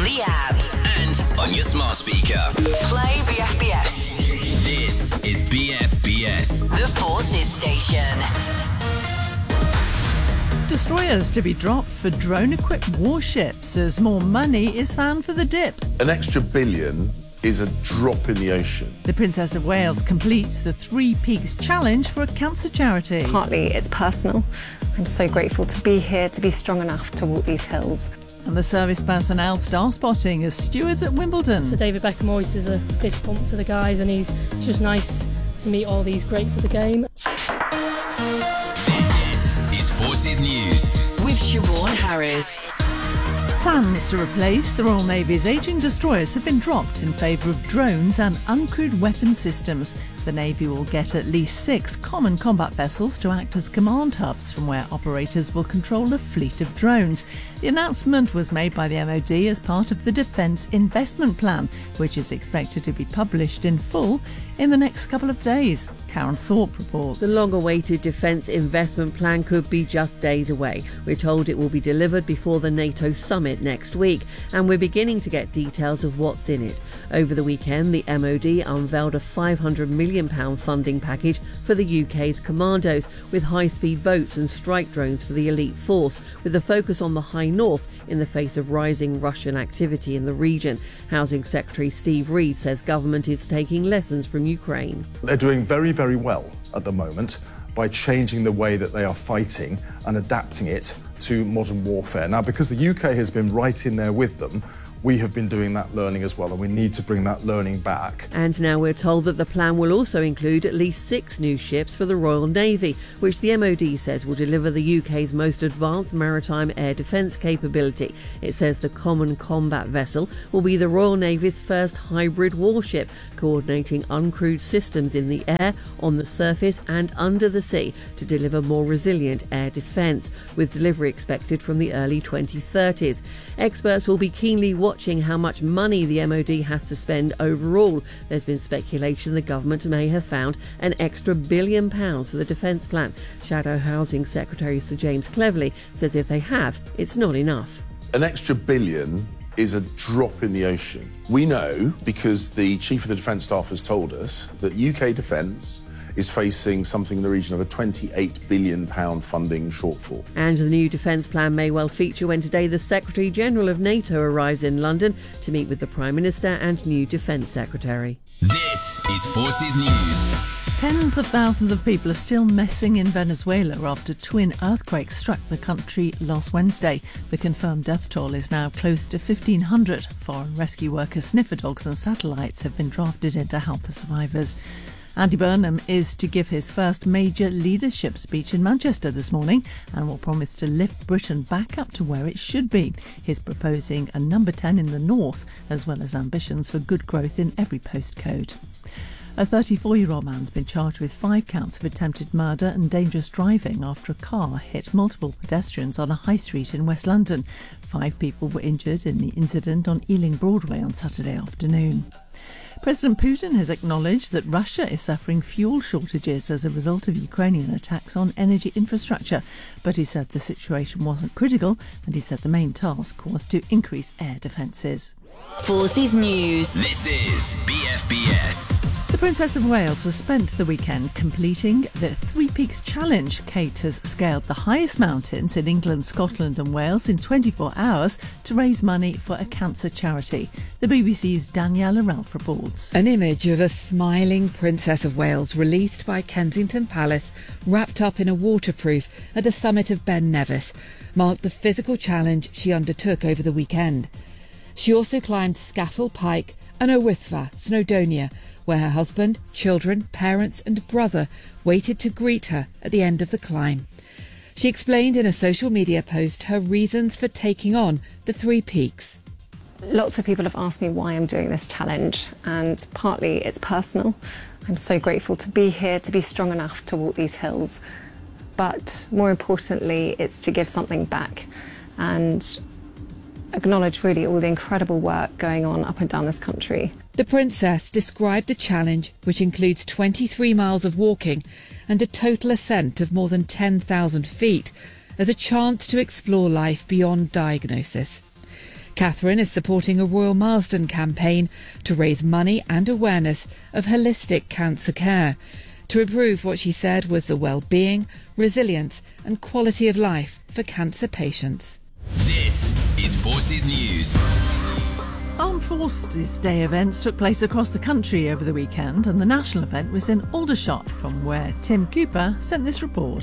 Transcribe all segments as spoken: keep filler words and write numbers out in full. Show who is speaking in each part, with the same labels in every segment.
Speaker 1: the app,
Speaker 2: and on your smart speaker.
Speaker 1: play B F B S.
Speaker 2: This is B F B S,
Speaker 1: The Forces Station.
Speaker 3: Destroyers to be dropped for drone-equipped warships as more money is found for the dip.
Speaker 4: An extra billion is a drop in the ocean.
Speaker 3: The Princess of Wales completes the Three Peaks Challenge for a cancer charity.
Speaker 5: Partly it's personal. I'm so grateful to be here, to be strong enough to walk these hills.
Speaker 3: And the service personnel star spotting as stewards at Wimbledon.
Speaker 6: So David Beckham always does a fist pump to the guys, and he's just nice to meet all these greats of the game.
Speaker 2: This is Forces News
Speaker 1: with Siobhan Harris.
Speaker 3: Plans to replace the Royal Navy's ageing destroyers have been dropped in favour of drones and uncrewed weapon systems. The Navy will get at least six common combat vessels to act as command hubs from where operators will control a fleet of drones. The announcement was made by the M O D as part of the Defence Investment Plan, which is expected to be published in full in the next couple of days. Karen Thorpe reports.
Speaker 7: The long-awaited Defence Investment Plan could be just days away. We're told it will be delivered before the NATO summit next week, and we're beginning to get details of what's in it. Over the weekend, the M O D unveiled a five hundred million pounds funding package for the U K's commandos, with high-speed boats and strike drones for the elite force, with a focus on the High North in the face of rising Russian activity in the region. Housing Secretary Steve Reed says government is taking lessons from Ukraine.
Speaker 8: They're doing very, very well at the moment by changing the way that they are fighting and adapting it to modern warfare. Now, because the U K has been right in there with them, we have been doing that learning as well, and we need to bring that learning back.
Speaker 7: And now we're told that the plan will also include at least six new ships for the Royal Navy, which the M O D says will deliver the U K's most advanced maritime air defence capability. It says the Common Combat Vessel will be the Royal Navy's first hybrid warship, coordinating uncrewed systems in the air, on the surface and under the sea to deliver more resilient air defence, with delivery expected from the early twenty thirties. Experts will be keenly watching watching how much money the M O D has to spend overall. There's been speculation the government may have found an extra billion pounds for the defence plan. Shadow Housing Secretary Sir James Cleverly says if they have, it's not enough.
Speaker 4: An extra billion is a drop in the ocean. We know, because the Chief of the Defence Staff has told us, that U K Defence is facing something in the region of a twenty-eight billion pounds funding shortfall.
Speaker 7: And the new defence plan may well feature when today the Secretary-General of NATO arrives in London to meet with the Prime Minister and new Defence Secretary.
Speaker 2: This is Forces News.
Speaker 3: Tens of thousands of people are still messing in Venezuela after twin earthquakes struck the country last Wednesday. The confirmed death toll is now close to fifteen hundred. Foreign rescue workers, sniffer dogs and satellites have been drafted in to help the survivors. Andy Burnham is to give his first major leadership speech in Manchester this morning and will promise to lift Britain back up to where it should be. He's proposing a number ten in the north, as well as ambitions for good growth in every postcode. A thirty-four-year-old man's been charged with five counts of attempted murder and dangerous driving after a car hit multiple pedestrians on a high street in West London. Five people were injured in the incident on Ealing Broadway on Saturday afternoon. President Putin has acknowledged that Russia is suffering fuel shortages as a result of Ukrainian attacks on energy infrastructure, but he said the situation wasn't critical, and he said the main task was to increase air defences.
Speaker 1: Forces News.
Speaker 2: This is B F B S.
Speaker 3: The Princess of Wales has spent the weekend completing the Three Peaks Challenge. Kate has scaled the highest mountains in England, Scotland and Wales in twenty-four hours to raise money for a cancer charity. The B B C's Danielle Ralph reports.
Speaker 9: An image of a smiling Princess of Wales released by Kensington Palace, wrapped up in a waterproof at the summit of Ben Nevis, marked the physical challenge she undertook over the weekend. She also climbed Scafell Pike and Owithfa, Snowdonia, where her husband, children, parents and brother waited to greet her at the end of the climb. She explained in a social media post her reasons for taking on the Three Peaks.
Speaker 5: Lots of people have asked me why I'm doing this challenge, and partly it's personal. I'm so grateful to be here, to be strong enough to walk these hills. But more importantly, it's to give something back and acknowledge really all the incredible work going on up and down this country.
Speaker 9: The Princess described the challenge, which includes twenty-three miles of walking and a total ascent of more than ten thousand feet, as a chance to explore life beyond diagnosis. Catherine is supporting a Royal Marsden campaign to raise money and awareness of holistic cancer care, to improve what she said was the well-being, resilience and quality of life for cancer patients.
Speaker 2: This is Forces News.
Speaker 3: Armed Forces Day events took place across the country over the weekend, and the national event was in Aldershot, from where Tim Cooper sent this report.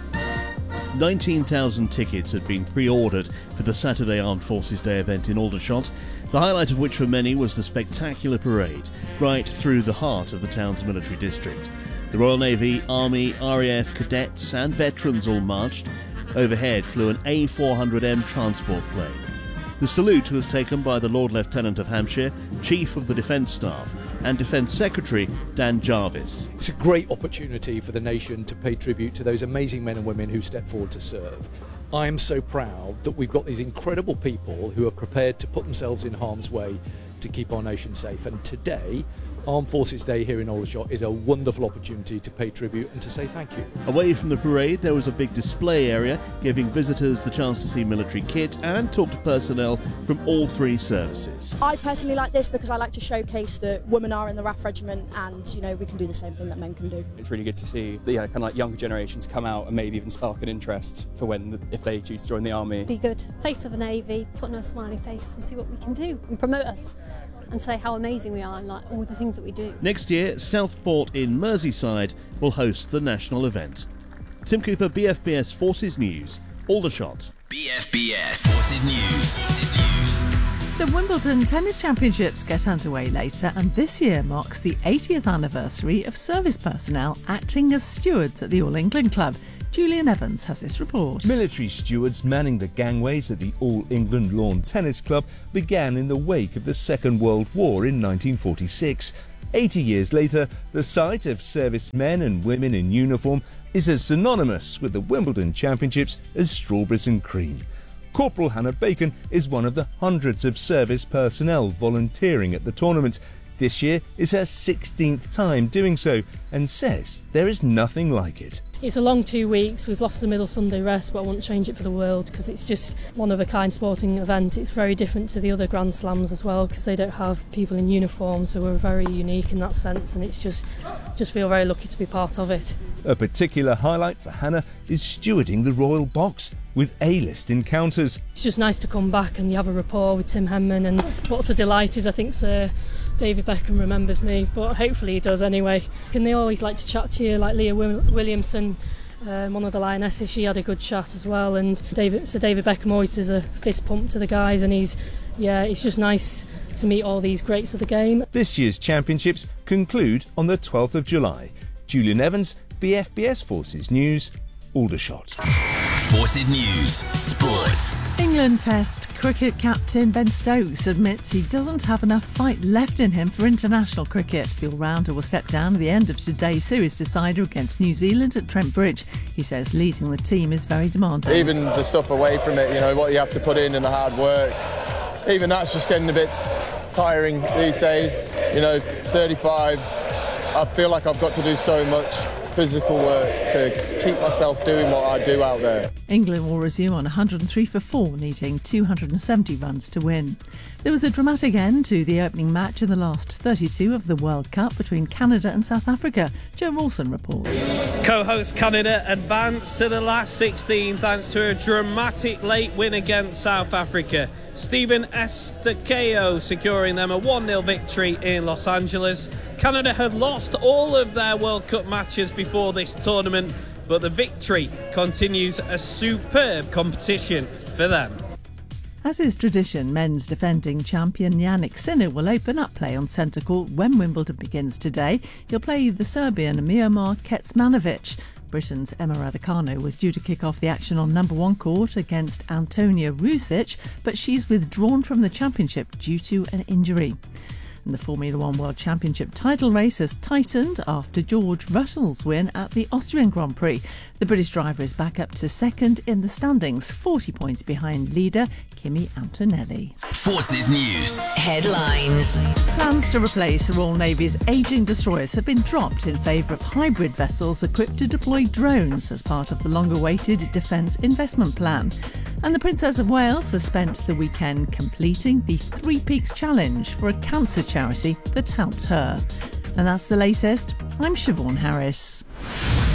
Speaker 10: nineteen thousand tickets had been pre-ordered for the Saturday Armed Forces Day event in Aldershot, the highlight of which for many was the spectacular parade right through the heart of the town's military district. The Royal Navy, Army, R A F cadets and veterans all marched. Overhead flew an A four hundred M transport plane. The salute was taken by the Lord Lieutenant of Hampshire, Chief of the Defence Staff and Defence Secretary Dan Jarvis.
Speaker 11: It's a great opportunity for the nation to pay tribute to those amazing men and women who step forward to serve. I am so proud that we've got these incredible people who are prepared to put themselves in harm's way to keep our nation safe, and today Armed Forces Day here in Aldershot is a wonderful opportunity to pay tribute and to say thank you.
Speaker 10: Away from the parade, there was a big display area giving visitors the chance to see military kit and talk to personnel from all three services.
Speaker 12: I personally like this because I like to showcase that women are in the R A F regiment, and you know we can do the same thing that men can do.
Speaker 13: It's really good to see the, you know, kind of like younger generations come out and maybe even spark an interest for when if they choose to join the army.
Speaker 14: Be good face of the Navy, put on a smiley face and see what we can do and promote us and say how amazing we are and like all the things that we do.
Speaker 10: Next year, Southport in Merseyside will host the national event. Tim Cooper, B F B S Forces News, Aldershot.
Speaker 2: B F B S Forces News. Forces News.
Speaker 3: The Wimbledon Tennis Championships get underway later, and this year marks the eightieth anniversary of service personnel acting as stewards at the All England Club. Julian Evans has this report.
Speaker 15: Military stewards manning the gangways at the All England Lawn Tennis Club began in the wake of the Second World War in nineteen forty-six. eighty years later, the sight of servicemen and women in uniform is as synonymous with the Wimbledon Championships as strawberries and cream. Corporal Hannah Bacon is one of the hundreds of service personnel volunteering at the tournament. This year is her sixteenth time doing so, and says there is nothing like it.
Speaker 6: It's a long two weeks. We've lost the middle Sunday rest, but I wouldn't change it for the world because it's just one of a kind sporting event. It's very different to the other Grand Slams as well because they don't have people in uniform, so we're very unique in that sense, and it's just just feel very lucky to be part of it.
Speaker 15: A particular highlight for Hannah is stewarding the Royal Box with A-list encounters.
Speaker 6: It's just nice to come back and you have a rapport with Tim Henman, and what's a delight is I think Sir David Beckham remembers me, but hopefully he does anyway. And they always like to chat to you, like Leah Williamson, um, one of the Lionesses, she had a good chat as well, and David, Sir David Beckham always does a fist pump to the guys, and he's, yeah, it's just nice to meet all these greats of the game.
Speaker 15: This year's championships conclude on the twelfth of July. Julian Evans, B F B S Forces News, Aldershot.
Speaker 2: Forces News, Sports.
Speaker 3: England Test cricket captain Ben Stokes admits he doesn't have enough fight left in him for international cricket. The all-rounder will step down at the end of today's series decider against New Zealand at Trent Bridge. He says leading the team is very demanding.
Speaker 16: Even the stuff away from it, you know, what you have to put in and the hard work, even that's just getting a bit tiring these days. You know, thirty-five, I feel like I've got to do so much physical work to keep myself doing what I do out there.
Speaker 3: England will resume on one hundred three for four, needing two hundred seventy runs to win. There was a dramatic end to the opening match in the last thirty-two of the World Cup between Canada and South Africa. Joe Rawson reports.
Speaker 17: Co-host Canada advanced to the last sixteen thanks to a dramatic late win against South Africa. Stephen Estacao securing them a one nil victory in Los Angeles. Canada had lost all of their World Cup matches before this tournament, but the victory continues a superb competition for them.
Speaker 3: As is tradition, men's defending champion Jannik Sinner will open up play on centre court when Wimbledon begins today. He'll play the Serbian Miomir Kecmanovic. Britain's Emma Raducanu was due to kick off the action on number one court against Antonia Rusic, but she's withdrawn from the championship due to an injury. And the Formula One World Championship title race has tightened after George Russell's win at the Austrian Grand Prix. The British driver is back up to second in the standings, forty points behind leader Kimi Antonelli.
Speaker 2: Forces News.
Speaker 1: Headlines.
Speaker 3: Plans to replace the Royal Navy's ageing destroyers have been dropped in favour of hybrid vessels equipped to deploy drones as part of the long-awaited Defence Investment Plan. And the Princess of Wales has spent the weekend completing the Three Peaks Challenge for a cancer charity that helped her. And that's the latest. I'm Siobhan Harris.